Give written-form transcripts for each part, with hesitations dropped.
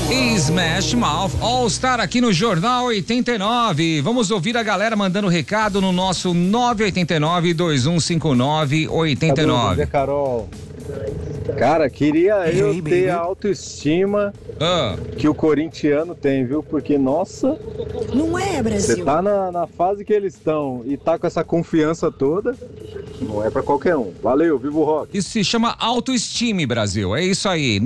Smash Mouth All Star aqui no Jornal 89. Vamos ouvir a galera mandando recado no nosso 989-2159-89. Bom dia, Carol. Cara, queria eu ter a autoestima que o corintiano tem, viu? Porque, nossa... Não é, Brasil. Você tá na fase que eles estão e tá com essa confiança toda, não é pra qualquer um. Valeu, viva o rock. Isso se chama autoestima, Brasil. É isso aí.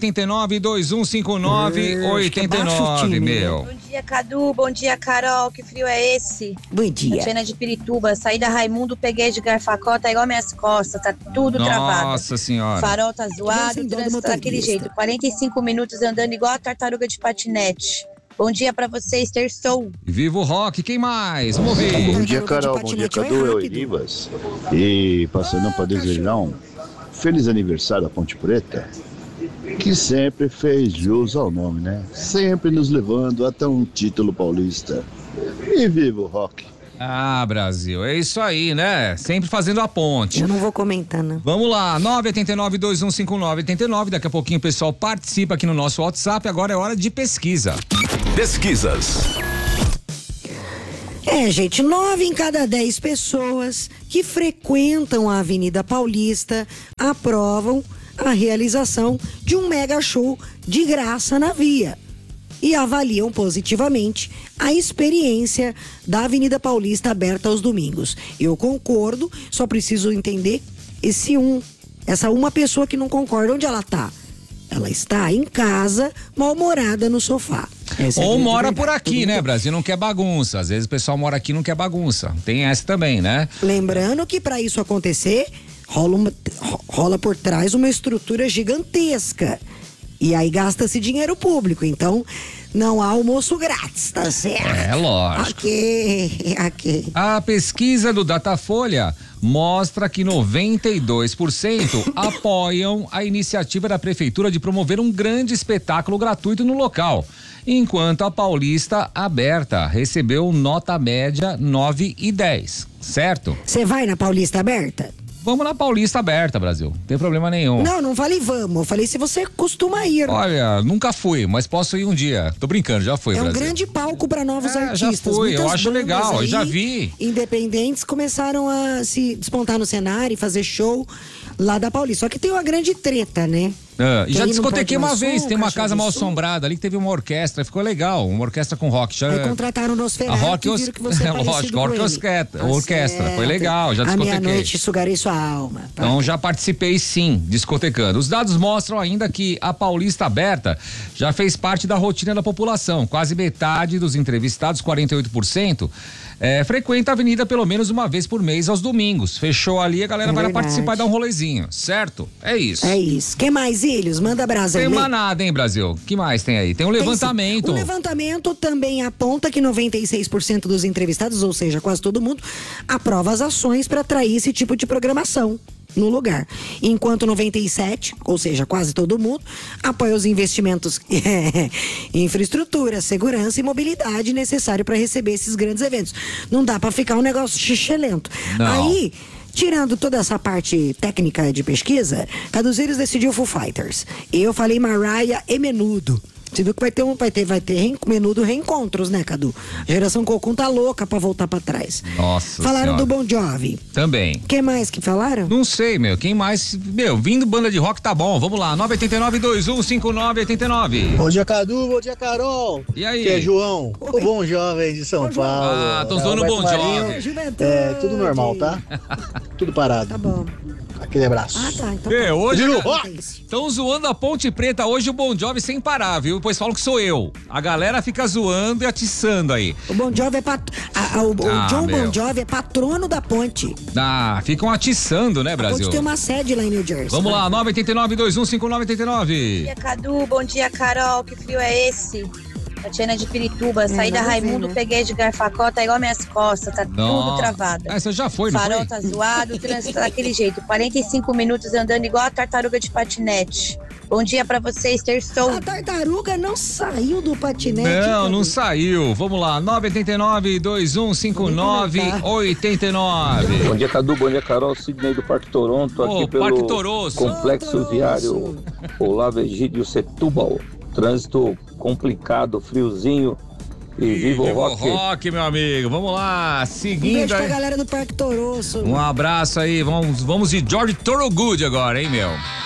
989-2159-89, meu. Bom dia, Cadu. Bom dia, Carol. Que frio é esse? Bom dia. Tatiana de Pirituba. Saí da Raimundo, peguei de Garfacó, tá igual minhas costas. Tá tudo travado. Nossa senhora. Farol tá zoado, o trânsito tá daquele jeito. 45 minutos andando igual a tartaruga de patinete. Bom dia pra vocês, terçou. Viva o rock, quem mais? Vamos ouvir. Bom dia, Carol. Bom dia, Cadu. Eu, Irivas. E passando para desejar um feliz aniversário à Ponte Preta, que sempre fez jus ao nome, né? Sempre nos levando até um título paulista. E viva o rock. Ah, Brasil, é isso aí, né? Sempre fazendo a ponte. Eu não vou comentar, não. Vamos lá, 989-2159-89. Daqui a pouquinho o pessoal participa aqui no nosso WhatsApp. Agora é hora de pesquisa. Pesquisas. Gente, 9 em cada 10 pessoas que frequentam a Avenida Paulista aprovam a realização de um mega show de graça na via e avaliam positivamente a experiência da Avenida Paulista aberta aos domingos. Eu concordo, só preciso entender essa uma pessoa que não concorda, onde ela tá? Ela está em casa, mal-humorada no sofá. Ou mora por aqui, né, Brasil? Não quer bagunça. Às vezes o pessoal mora aqui e não quer bagunça. Tem essa também, né? Lembrando que para isso acontecer, rola por trás uma estrutura gigantesca. E aí gasta-se dinheiro público, então não há almoço grátis, tá certo? É, lógico. Ok. A pesquisa do Datafolha mostra que 92% apoiam a iniciativa da prefeitura de promover um grande espetáculo gratuito no local, enquanto a Paulista Aberta recebeu nota média 9 e 10, certo? Você vai na Paulista Aberta? Vamos na Paulista Aberta, Brasil. Não tem problema nenhum. Não falei vamos. Eu falei se você costuma ir. Olha, nunca fui, mas posso ir um dia. Tô brincando, já fui, É um Brasil. grande palco para novos artistas. Já fui, eu Muitas acho legal, bandas eu já aí, vi. Independentes começaram a se despontar no cenário e fazer show lá da Paulista. Só que tem uma grande treta, né? E já discotequei uma vez, tem uma Caixa casa do mal Sul. assombrada ali que teve uma orquestra, ficou legal, uma orquestra com rock. Aí contrataram o Nosferatu A rock, e viram que você é lógico, com a ele. orquestra, foi legal, já A discotequei. meia-noite sugarei sua alma. Então já participei sim, discotecando. Os dados mostram ainda que a Paulista Aberta já fez parte da rotina da população. Quase metade dos entrevistados, 48%, frequenta a avenida pelo menos uma vez por mês aos domingos. Fechou ali, a galera vai lá participar e dar um rolezinho, certo? É isso. É isso. Quem mais, Ilhos? Manda brasa aí. Tem manada, hein, Brasil? O que mais tem aí? Tem um levantamento. O levantamento também aponta que 96% dos entrevistados, ou seja, quase todo mundo, aprova as ações para atrair esse tipo de programação no lugar. Enquanto 97%, ou seja, quase todo mundo, apoia os investimentos em infraestrutura, segurança e mobilidade necessário para receber esses grandes eventos. Não dá para ficar um negócio xixelento. Não. Aí, tirando toda essa parte técnica de pesquisa, Caduzeiros decidiu Foo Fighters. Eu falei Mariah e Menudo. Você viu que vai ter Menudo reencontros, né, Cadu? A geração Cocum tá louca pra voltar pra trás. Nossa Falaram senhora. do Bon Jovi. Também. Quem mais que falaram? Não sei, meu. Quem mais? Meu, vindo banda de rock tá bom. Vamos lá. 989-2159-89. Bom dia, Cadu. Bom dia, Carol. E aí? Que é João, o Bom Jovem de São Paulo. Ah, tão zoando o Bon Jovi. Tudo normal, tá? Tudo parado. Tá bom. Aquele abraço. Tá. Então Hoje Viu? estão zoando a Ponte Preta hoje o Bon Jovi sem parar, viu? Pois falam que sou eu. A galera fica zoando e atiçando aí. O Bon Jovi o John meu. Bon Jovi é patrono da ponte. Ficam atiçando, né, A Brasil? ponte tem uma sede lá em New Jersey. Vamos lá, 989-2159-89. Bom dia, Cadu. Bom dia, Carol. Que frio é esse? Tatiana de Pirituba. Saí da Raimundo, peguei de Garfacó, tá igual minhas costas. Tá tudo travado. Você já foi, não Farol foi? tá zoado, o trânsito tá daquele jeito. 45 minutos andando igual a tartaruga de patinete. Bom dia pra vocês, terçou. A tartaruga não saiu do patinete. Não saiu. Vamos lá, 989-2159-89. Bom dia, Cadu. Bom dia, Carol. Sidney do Parque Toronto, aqui pelo Parque Toroço. Complexo Viário Olavo Egídio Setúbal. Trânsito complicado, friozinho. E viva o rock, meu amigo. Vamos lá, seguindo Um beijo aí. pra galera do Parque Toroço. Um abraço aí. Vamos de George Thorogood agora, hein, meu?